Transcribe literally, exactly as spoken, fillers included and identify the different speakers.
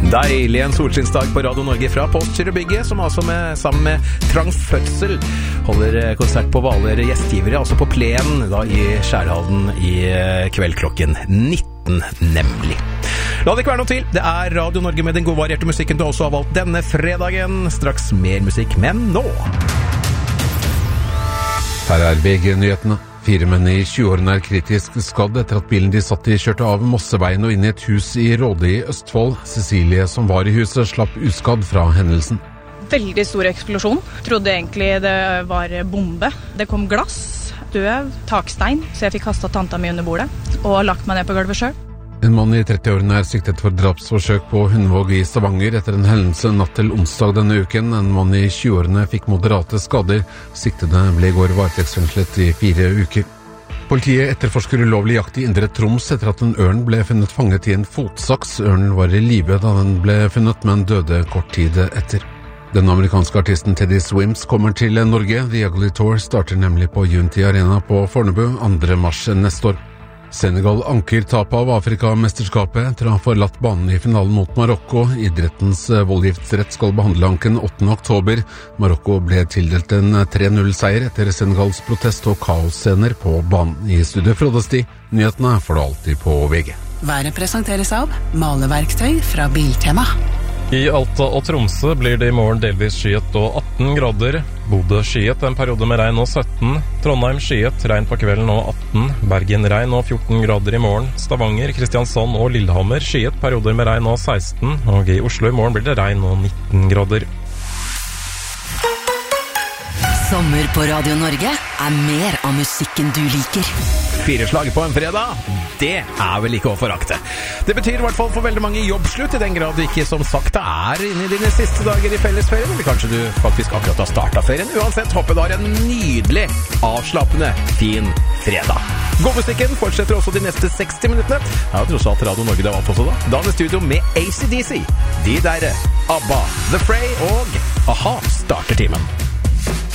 Speaker 1: Deilig en solskinnsdag på Radio Norge fra Postgirobygget, som altså med, sammen med Trang Fødsel holder konsert på Hvaler gjestgivere, altså på Plen, da i Skjærhallen i kveld klokken nitten, nemlig. La det ikke være noe til, det er Radio Norge med den godvarierte musikken du også har valgt denne fredagen. Straks mer musikk, men nå...
Speaker 2: Her er V G-nyhetene. Fire menn i tjueårene er kritisk skadd etter at bilen de satt i kjørte av Mosseveien og inn i et hus i Råde i Østfold. Cecilie, som var i huset, slapp uskadd fra hendelsen.
Speaker 3: Veldig stor eksplosjon. Trodde egentlig det var bombe. Det kom glass, støv, takstein, så jeg fikk kastet tanta mi under bordet og lagt meg ned på gulvet selv.
Speaker 2: En mann i trettiårene er siktet for drapsforsøk på Hundvåg i Stavanger etter en hendelse natt til onsdag denne uken. En mann i tjueårene fikk moderate skader. Siktede ble i går varetektsfengslet i fire uker. Politiet etterforsker ulovlig jakt i Indre Troms etter at en ørn ble funnet fanget i en fotsaks. Ørnen var i live da den ble funnet, men døde kort tid etter. Den amerikanske artisten Teddy Swims kommer til Norge. The Ugly Tour starter nemlig på Unity Arena på Fornebu andre mars neste år. Senegal anker tap av Afrikamesterskapet etter å ha forlatt banen i finalen mot Marokko. Idrettens voldgiftsrett skal behandle anken åttende oktober. Marokko ble tildelt en tre null seier etter Senegals protest og kaosscener på banen. I studio Frode-Sti, nyhetene får du alltid på V G.
Speaker 4: Været presenteres av maleverktøy fra Biltema.
Speaker 5: I Alta og Tromsø blir det i morgen delvis skyet og atten grader. Bodø skyet en periode med regn og sytten. Trondheim skyet, regn på kvelden og atten. Bergen regn og fjorten grader i morgen. Stavanger, Kristiansand og Lillehammer skyet perioder med regn og seksten. Og i Oslo i morgen blir det regn og nitten grader.
Speaker 4: Sommer på Radio Norge er mer av musikken du liker.
Speaker 1: Fire slag på en fredag, det er vel ikke å forakte. Det betyr i hvert fall for veldig mange jobbslutt, i den grad du ikke som sagt er inne i dine siste dager i fellesferien, eller kanskje du faktisk akkurat har startet ferien. Uansett, håper du har en nydelig, avslappende, fin fredag. Godmusikken fortsetter også de neste seksti minuttene. Jeg har tross alt Radio Norge det var på så da. Dan i studio med A C D C, De der, ABBA, The Fray og A-ha starter timen.